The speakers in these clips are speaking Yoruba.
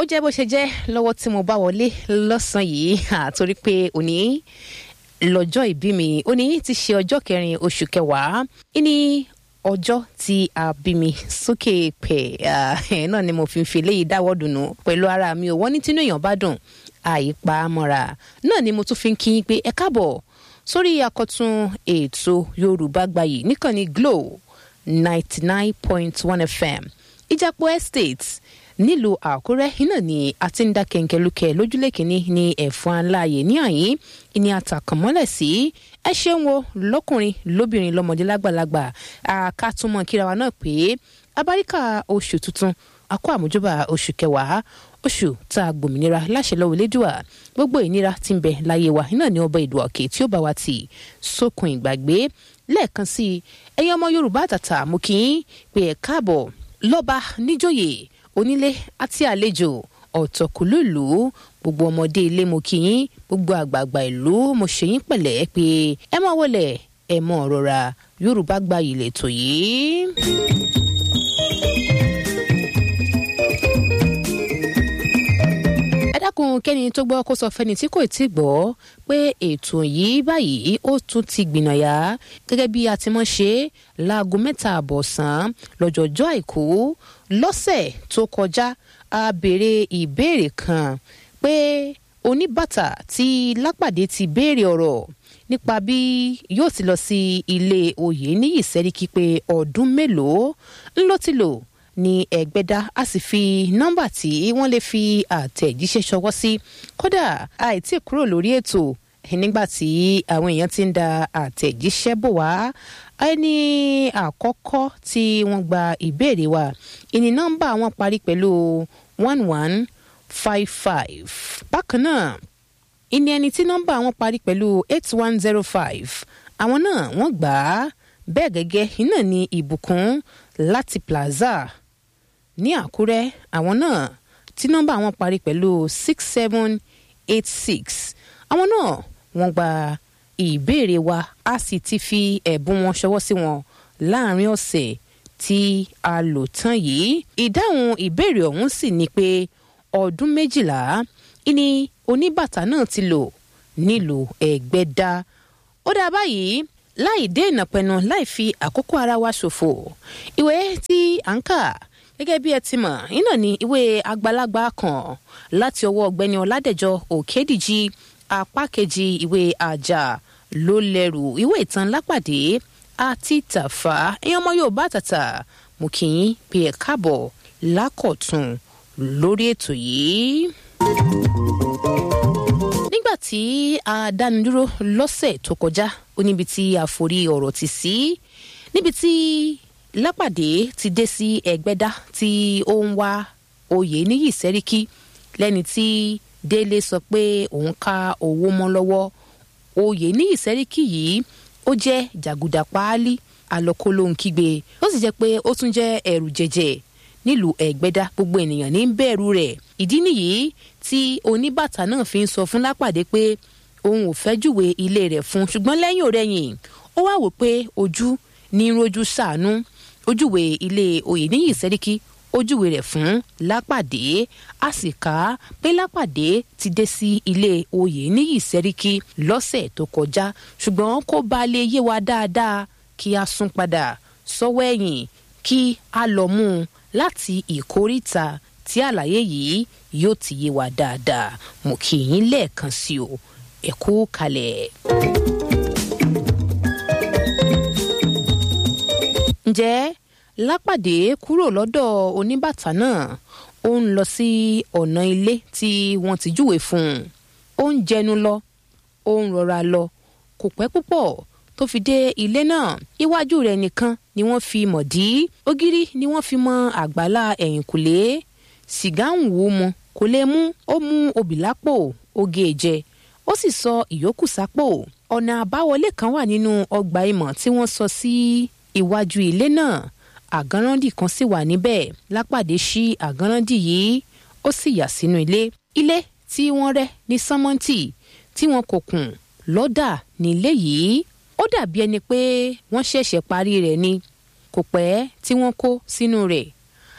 jẹ́ bó ṣe jẹ́ lọ́wọ́ tí mo bá wọlé lọ́sàn yìí àtorí pé òní lọ́jọ́ ìbí mi òní ti ṣe ọjọ́ 4 oṣù kẹwàá ìní ọjọ́ tí a bí mi sókè pẹ̀ náà ni mo fi ń fi léyìí dáwọ́ dùnú pẹ̀lú ara mi ò wọ́n ní tínú èèyàn bá dùn àyípa mọ́ra náà ni mo tún fi ń kí yín pé ẹ káàbọ̀ sórí àkọ́tún ètò Yorùbá Gbayì níkànnì Glo 99.1 FM Ìjàpọ̀ Estate nílùú Àkúrẹ́ iná ni a ti ń dá kẹ̀ǹkẹ̀lúkẹ̀ lójúlé kìíní ní ẹ̀fọn aláàyè ní àyín ìní àtàkànmọ́lẹ̀ sí ẹ ṣeun wo lọ́kùnrin lóbìnrin lọ́mọdé lágbàlagbà àkàtúmọ̀ kíra wa náà pé abáríkà oṣù tuntun akọ àmójúbà oṣù kẹwàá oṣù tá a gbòmìnira láṣẹ lọ́wọ́ Elédùà gbogbo ìnira tí ń bẹ láyé wa iná ni ọba ìdùà òkè tí ó bá wa tì sókun ìgbàgbé lẹ́ẹ̀kan sí ẹ̀yin ọmọ Yorùbá àtàtà mú kí n pé ẹ káàbọ̀ lọ́ba níjòyè onílé àti àlejò ọ̀tọ̀kùlùlù gbogbo ọmọdé ilé mo kí yín gbogbo àgbààgbà ìlú mo ṣe yín pẹ̀lẹ́ pé ẹ má wọlé ẹ mọ rọra Yorùbá Gbayì lẹ́tọ̀ yìí. ẹ dákun kẹ́ni tó gbọ́ kó sọ fẹ́ni tí kò tí gbọ́ pé ètò yìí báyìí ó tún ti gbìnàyà gẹ́gẹ́ bí a ti mọ̀ ṣe láago 7:30 ọ̀sán lọ́jọ́jọ́ àìkú lọ́sẹ̀ tó kọjá a béèrè ìbéèrè kan pé oníbàtà tí Lápàdé ti béèrè ọ̀rọ̀ nípa bí yóò ti lọ sí ilé Oyèníyì Sẹ́ríkí pé ọdún mélòó ńlọ ti lò ní Ẹ̀gbẹ́dá a sì fi nọ́mbà tí wọ́n lè fi àtẹ̀jíṣẹ́ ṣọwọ́ sí kódà àìtí kúrò lórí ètò nígbà tí àwọn èèyàn ti ń da àtẹ̀jíṣẹ́ bò wá ẹni àkọ́kọ́ tí wọ́n gba ìbéèrè wa ìní nọ́mbà wọn parí pẹ̀lú 1155 bákan náà ìní ẹni tí nọ́mbà wọn parí pẹ̀lú 8105 àwọn náà wọ́n gbà á bẹ́ẹ̀ gẹ́gẹ́ iná ní Ìbùkún láti Plaza ní Àkúrẹ́ àwọn náà tí nọ́mbà wọn parí pẹ̀lú 6786 àwọn náà wọ́n gba ìbéèrè wa a sì ti fi ẹ̀bùn wọn ṣọwọ́ sí wọn láàrin ọ̀sẹ̀ tí a lò tán yìí ìdáhùn ìbéèrè ọ̀hún sì ni pé ọdún 12 ìní oníbàtà náà ti lò nílùú Ẹ̀gbẹ́dá ó dá báyìí láì dé ìnàpẹ̀nu láì fi àkókò ara wa ṣòfò ìwé tí à ń kà gẹ́gẹ́ bí ẹ ti mọ̀ iná ni ìwé àgbàlagbà kan láti ọwọ́ ọ̀gbẹ́ni Ọládẹ̀jọ Òkèdìjì apá kejì ìwé àjà ló lẹ́rù ìwé ìtàn Lápàdé àti Tàfà ẹ̀yin ọmọ Yorùbá àtàtà mú kí yín pé ẹ káàbọ̀ lákọ̀tún lórí ètò yìí. nígbà tí a dánidúró lọ́sẹ̀ tó kọjá ó níbi tí a forí ọ̀rọ̀ tì sí níbi tí Lápàdé ti dé sí Ẹ̀gbẹ́dá tí ó ń wá Oyèníyì Sẹ́ríkí lẹ́ni tí Délé sọ pé òun ká owó mọ́ lọ́wọ́ Oyèníyì Sẹ́ríkí yìí ó jẹ́ jàgùdà páálí àlọ́kólóhùn kígbe ó sì jẹ́ pé ó tún jẹ́ ẹ̀rù jẹ̀jẹ̀ nílùú Ẹ̀gbẹ́dá gbogbo ènìyàn ní bẹ̀rù rẹ̀ ìdí nìyí tí oníbàtà náà fi ń sọ fún Lápàdé pé òun ò fẹ́ júwe ilé rẹ̀ fún ṣùgbọ́n lẹ́yìn ọ̀rẹ́yìn ó wá wò pé ojú ní rojú ṣàánú ojúwe ilé Oyèníyì Sẹ́ríkí ojúwe rẹ̀ fún Lápàdé a sì kà á pé Lápàdé ti dé sí ilé Oyèníyì Sẹ́ríkí lọ́sẹ̀ tó kọjá ṣùgbọ́n kó bá lè yé wa dáadáa kí a sún padà sọ́wọ́ ẹ̀yìn kí a lọ mú un láti ìkóríta tí àlàyé yìí yóò ti yé wa dáadáa mo kí yín lẹ́ẹ̀kan sí o ẹ kú kalẹ̀. ǹjẹ́ Lápàdé kúrò lọ́dọ̀ oníbàtà náà ó ń lọ sí ọ̀nà ilé tí wọ́n ti júwe fún un ó ń jẹnu lọ ó ń rọra lọ kò pẹ́ púpọ̀ tó fi dé ilé náà iwájú rẹ̀ nìkan ni wọ́n fi mọ̀ dí ògiri ni wọ́n fi mọ àgbàlá ẹ̀yìnkùlé sìgá ń wù ú mu kò lè mú ó mú obì lápò ó gé e jẹ ó sì sọ ìyókù sápò ọ̀nà àbáwọlé kan wà nínú ọgbà ìmọ̀ tí wọ́n sọ sí iwájú ilé náà àgánrándì kan sì wà níbẹ̀ Lápàdé ṣí àgánrándì yìí ó sì yà sínú ilé tí wọ́n rẹ́ ní sánmọ́ǹtì tí wọn kò kùn lọ́dà nílé yìí ó dàbí ẹni pé wọ́n ṣẹ̀ṣẹ̀ parí rẹ̀ ni kò pẹ́ tí wọ́n kó sínú rẹ̀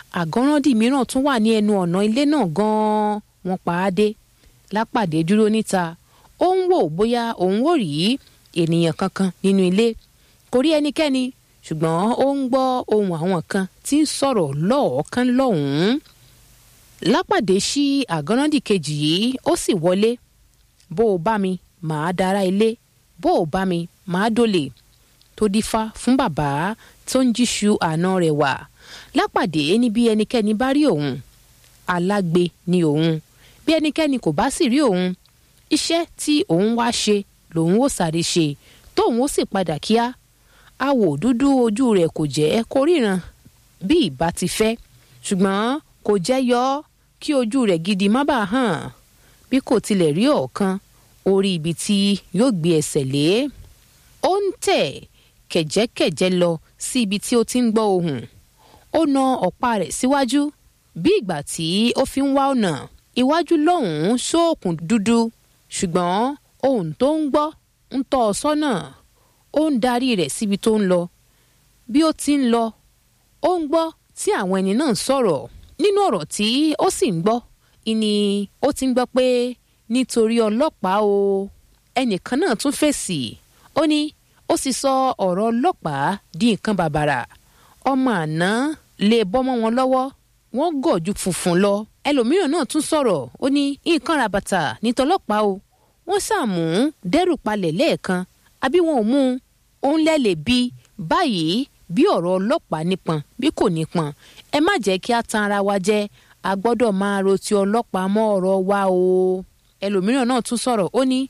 àgọ́rọ́ndì mìíràn tún wà ní ẹnu ọ̀nà ilé náà gan-an. Wọ́n pa á dé. Lápàdé dúró níta. Ó ń wò bóyá òun ò rí ènìyàn kankan nínú ilé. Kò rí ẹnikẹ́ni, ṣùgbọ́n ó ń gbọ́ ohùn àwọn kan tí ń sọ̀rọ̀ lọ́ọ̀ọ́kán lọ́hùn-ún. Lápàdé ṣí àgọ́rọ́ndì kejì yìí, ó sì wọlé. Bó o bá mi, màá dára ilé. Bó o bá mi, màá dólè. Tó dífá fún bàbá tó ń jíṣu àná rẹ̀ wà. Lápàdé ní bí ẹnikẹ́ni bá rí òun, alágbe ni òun. Bí ẹnikẹ́ni kò bá sì rí òun, iṣẹ́ tí òun wá ṣe lòun ó sáré ṣe, tóun ó sì padà kíá. Awò dúdú ojú rẹ̀ kò jẹ́ kó ríran bí ìbá ti fẹ́, ṣùgbọ́n kò jẹ́ yọ kí ojú rẹ̀ gidi má bàa hàn. Bí kò tilẹ̀ rí ọ̀kan, orí ibi tí yóò gbé ẹsẹ̀ lé. Ó ń tẹ̀ kẹ̀jẹ́kẹ̀jẹ́ lọ sí ibi tí ó ti ń gbọ́ ohùn. Ó na ọ̀pá rẹ̀ síwájú bí ìgbà tí ó fi ń wá ọ̀nà. Iwájú lọ́hùn-ún ṣóòkùn dúdú, ṣùgbọ́n ohùn tó ń gbọ́ ń tọ́ ọ sọ́nà. Ó ń darí rẹ̀ síbi tó ń lọ. Bí ó ti ń lọ, ó ń gbọ́ tí àwọn ẹni náà ń sọ̀rọ̀. Nínú ọ̀rọ̀ tí ó sì ń gbọ́, ìní ó ti ń gbọ́ pé nítorí ọlọ́pàá o. Ẹnìkan náà tún fèsì. Ó ní ó sì sọ ọ̀rọ̀ ọlọ́pàá di nǹkan bàbàrà. Ọmọ àná lè bọ́ mọ́ wọn lọ́wọ́. Wọ́n gọ̀ ju funfun lọ. Ẹlòmíràn náà tún sọ̀rọ̀. Ó ní nǹkan ràbàtà ní tọlọ́pàá o. Wọ́n ṣàmú dẹ́rù palẹ̀ lẹ́ẹ̀kan. Àbí wọn ò mú un. Òun lẹ́lẹ̀ bí báyìí bí ọ̀rọ̀ ọlọ́pàá nípọn bí kò nípọn. Ẹ má jẹ́ kí a tan ara wa jẹ. A gbọ́dọ̀ máa ro ti ọlọ́pàá mọ́ ọ̀rọ̀ wa o. Ẹlòmíràn náà tún sọ̀rọ̀. Ó ní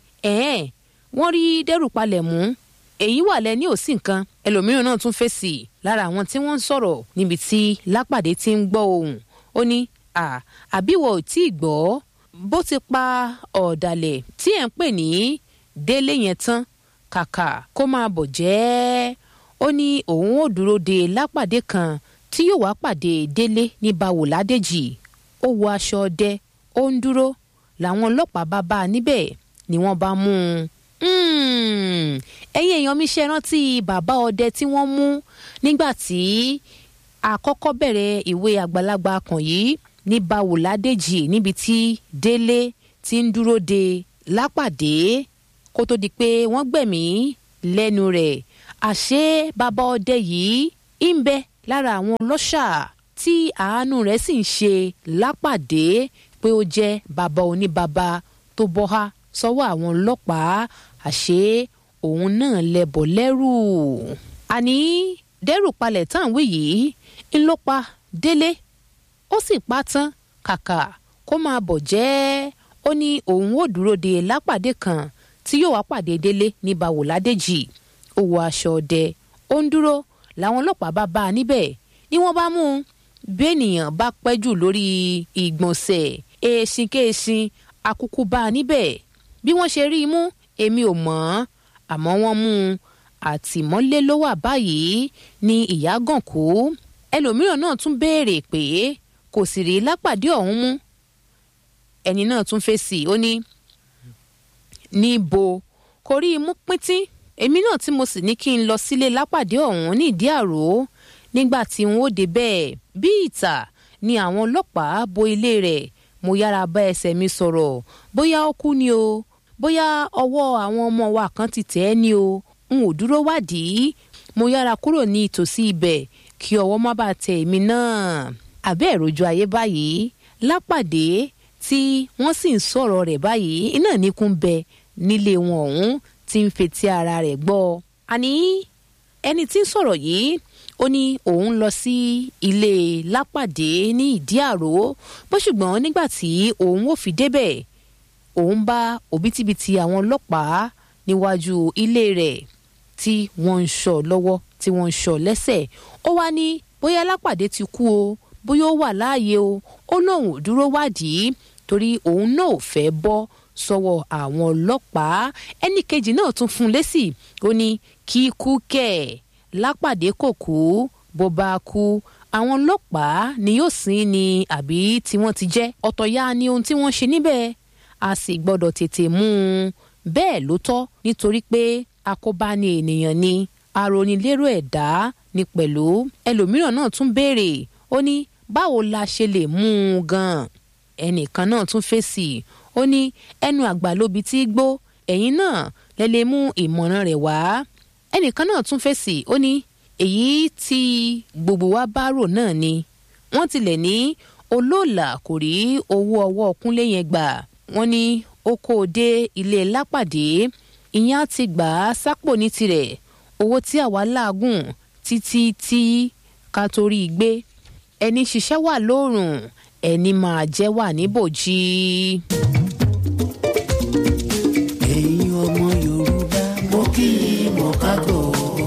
wọ́n rí dẹ́rù palẹ̀ mú. Èyí wà lẹ́ni ò sí nǹkan. Ẹlòmíràn náà tún fèsì lára àwọn tí wọ́n ń sọ̀rọ̀ níbi tí Lápàdé ti ń gbọ́ ohùn. Ó ní àbíwọ̀ ò tí ì gbọ́ bó ti pa ọ̀dàlẹ̀ tí ẹ̀ ń pè ní Délé yẹn tán kàkà kó máa bọ̀ jẹ́. Ó ní òun ò dúró de Lápàdé kan tí yóò wá pàdé Délé ní Bawòládèjì. Ó wọ aṣọ ọdẹ, ó ń dúró. Làwọn ọlọ́pàá bá bá a níbẹ̀ ni wọ́n bá mú un. Ẹ̀yin èèyàn mi ṣe rántí bàbá ọdẹ tí wọ́n mú nígbà tí àkọ́kọ́ bẹ̀rẹ̀ ìwé àgbàlagbà kan yìí ní Bawòládèjì, níbi tí Délé ti ń dúró de Lápàdé kó tó di pé wọ́n gbẹ̀mí lẹ́nu rẹ̀. Àṣé bàbá ọdẹ yìí ń bẹ lára àwọn ọlọ́ṣà tí àánú rẹ̀ sì ń ṣe Lápàdé pé ó jẹ́ bàbá oníbàbá tó bọ́há sọ́wọ́ àwọn ọlọ́pàá. Àṣé òun náà lẹ́bọ̀ lẹ́rù. Àní dẹ́rù palẹ̀ tá à ń wí yìí ń ló pa Délé. Ó sì pa tán kàkà kó máa bọ̀ jẹ́. Ó ní òun ò dúró de Lápàdé kan tí yóò wá pàdé Délé ní Bawòládèjì. Ó wọ aṣọ ọdẹ, ó ń dúró. Làwọn ọlọ́pàá bá bá a níbẹ̀ ni wọ́n bá mú un. Bí ènìyàn bá pẹ́ jù lórí ìgbọ̀nsẹ̀, èsìn kéèsìn akúkú bá a níbẹ̀. Bí wọ́n ṣe rí i mú, èmi ò mọ̀, àmọ́ wọ́n mú un. Àtìmọ́lé ló wà báyìí ní Ìyágànkú. Ẹlòmíràn náà tún béèrè pé kò sì rí Lápàdé ọ̀hún mú. Ẹni náà tún fèsì. Ó ní níbo kò rí i mú píntín. Èmi náà tí mo sì ní kí n lọ sílé Lápàdé ọ̀hún ní Ìdí Àrò. Nígbà tí n ó débẹ̀ bí ìtà ni àwọn ọlọ́pàá bo ilé rẹ̀. Mo yára bá ẹsẹ̀ mi sọ̀rọ̀ bóyá ó kú ni o, bóyá ọwọ́ àwọn ọmọ wa kan ti tẹ̀ ẹ́ ni o. N ò dúró wádìí. Mo yára kúrò ní ìtòsí ibẹ̀ kí ọwọ́ má bàa tẹ̀ èmi náà. Àbẹ́ ìrojú ayé báyìí. Lápàdé tí wọ́n sì ń sọ̀rọ̀ rẹ̀ báyìí iná níkún bẹ nílé wọn ọ̀hún tí ń fetí ara rẹ̀ gbọ́. Àní ẹni tí ń sọ̀rọ̀ yìí ó ní òun lọ sí ilé Lápàdé ní Ìdí Àrò. Bó ṣùgbọ́n nígbà tí òun ò fi débẹ̀, òun bá òbítíbitì àwọn ọlọ́pàá níwájú ilé rẹ̀ tí wọ́n ń ṣọ́ lọ́wọ́ tí wọ́n ń ṣọ́ lẹ́sẹ̀. Ó wá ní bóyá Lápàdé ti kú o, bóyá ó wà láàyè o. Ó lóun ò dúró wádìí torí òun náà ò fẹ́ bọ́ sọ́wọ́ àwọn ọlọ́pàá. Ẹnì kejì náà tún fún un lésì. Ó ní kí kú kẹ̀, Lápàdé kò kú. Bó bá kú, àwọn ọlọ́pàá ni yóò sin ni àbí tí wọ́n ti jẹ́. Ọ̀tọ̀ ya ni ohun tí wọ́n ṣe níbẹ̀. A sì gbọ́dọ̀ tètè mú un. Bẹ́ẹ̀ ló tọ́ nítorí pé àkóbá ni ènìyàn ni, aronilérò ẹ̀dá ni pẹ̀lú. Ẹlòmíràn náà tún béèrè. ó ní báwo la ṣe lè mú un gan-an ẹnìkan náà tún fèsì ó ní ẹnu àgbà lóbi tí gbó ẹ̀yin náà lẹ lè mú ìmọ̀ràn rẹ̀ wá ẹnìkan náà tún fèsì ó ní èyí tí gbogbo wa bá rò náà ni wọ́n tilẹ̀ ní olóòlà kò rí owó ọwọ́ Kúnlé yẹn gbà wọ́n ní ó kó o dé ilé Lápàdé ìyẹn á ti gbà á sápò ní tirẹ̀ owó tí àwa láàgùn títí tí ká torí gbé ẹni ṣiṣẹ́ wà lóòrùn ẹni máa jẹ́ wà níbòjì. ẹ̀yin ọmọ Yorùbá mo kí i mọ̀ kágò.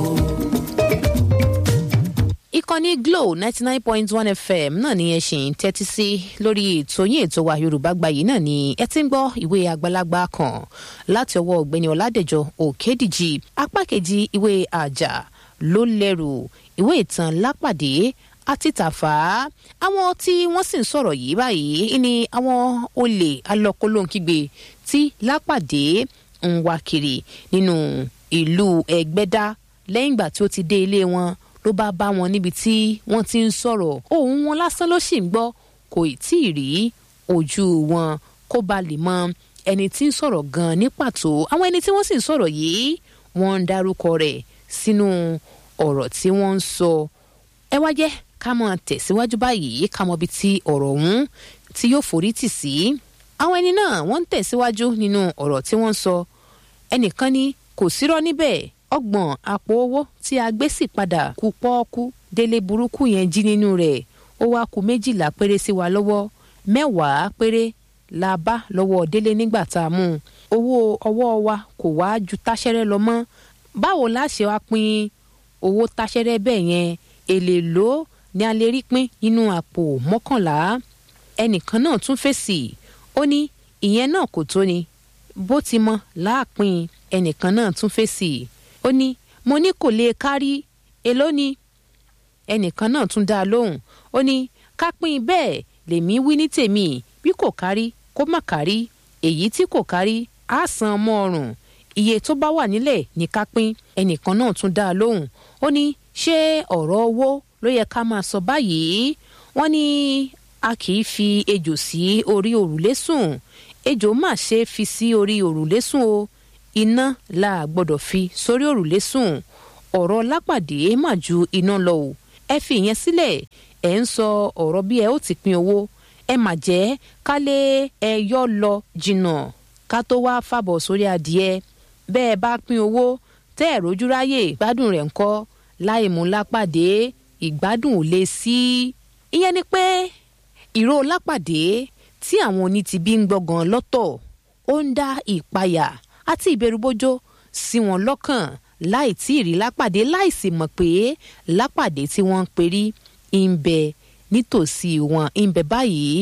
ìkànnì Glo 99.1 FM náà ni ẹ ṣì ń tẹ́tí sí lórí ètò yín ètò wa Yorùbá Gbayì náà ni ẹ ti ń gbọ́ ìwé àgbàlagbà kan láti ọwọ́ ọ̀gbẹ́ni Ọládẹ̀jọ Òkèdìjì apá kejì ìwé àjà ló lẹ́rù ìwé ìtàn Lápàdé àti Tàfà àwọn tí wọ́n sì ń sọ̀rọ̀ yìí báyìí ni àwọn olè alọ́kólóńkígbe tí Lápàdé ń wá kiri nínú ìlú Ẹgbẹ́dá lẹ́yìn ìgbà tí ó ti dé ilé wọn ló bá wọn níbi tí wọ́n ti ń sọ̀rọ̀ ohùn wọn lásán ló sì ń gbọ́ kò tí ì rí ojú wọn kó ba lè mọ ẹni tí ń sọ̀rọ̀ gan ní pàtó àwọn ẹni tí wọ́n sì ń sọ̀rọ̀ yìí wọ́n ń dárúkọ rẹ̀ sínú ọ̀rọ̀ tí wọ́n ń sọ ẹ wá jẹ́ ká máa tẹ̀síwájú báyìí ká mọ ibi tí ọ̀rọ̀ ọ̀hún tí yóò forí tì sí àwọn ẹni náà wọ́n ń tẹ̀síwájú nínú ọ̀rọ̀ tí wọ́n ń sọ ẹnìkan ní kò sírọ́ níbẹ̀ ọgbọ̀n àpò owó tí a gbé sì padà kú pọ́ọ́kú délé burúkú yẹn jí nínú rẹ̀ ó wá kù 12 péré sí wa lọ́wọ́ 10 péré la bá lọ́wọ́ délé nígbà tá a mú owó ọwọ́ wa kò wá ju táṣẹ́rẹ́ lọ mọ́ báwo la ṣe wá pín owó táṣẹ́rẹ́ bẹ́ẹ̀ yẹn èlé ló ni a lè rí pín nínú àpò 11 ẹnìkan náà tún fèsì ó ní ìyẹn náà kò tó ni bó ti mọ láàpín ẹnìkan náà tún fèsì ó ní mo ní kò lè kárí èló ni ẹnìkan náà tún dá a lóhùn ó ní ká pín bẹ́ẹ̀ lèmi wí ní tèmi bí kò kárí kó má kárí èyí tí kò kárí á san ọmọ ọrùn iye tó bá wà nílẹ̀ ní ká pín ẹnìkan náà tún dá a lóhùn ó ní ṣé ọ̀rọ̀ owó ló yẹ ká máa sọ báyìí wọ́n ní a kì í fi ejò sí orí òrùlé sùn ejò má ṣe fi sí orí òrùlé sùn o iná la gbọ́dọ̀ fi sórí òrùlé sùn ọ̀rọ̀ Lápàdé mà ju iná lọ o ẹ fi ìyẹn sílẹ̀ ẹ ń sọ ọ̀rọ̀ bí ẹ ó ti pín owó ẹ mà jẹ́ ká lé ẹ yọ́ lọ jìnnà ká tó wá fàbọ̀ sórí adìẹ bẹ́ẹ̀ bá pín owó tẹ́ ẹ̀ rójú ráyè gbádùn rẹ̀ ńkọ́ láì mú Lápàdé ìgbádùn ò lè sí ìyẹn ni pé ìró Lápàdé tí àwọn onítìbí ń gbọ̀ngàn lọ́tọ̀ ó ń dá ìpayà àti ìbẹ̀rùbojo sí wọn lọ́kàn láì tí ì rí Lápàdé láìsí mọ̀ pé Lápàdé tí wọ́n ń perí ń bẹ nítòsí wọn ń bẹ báyìí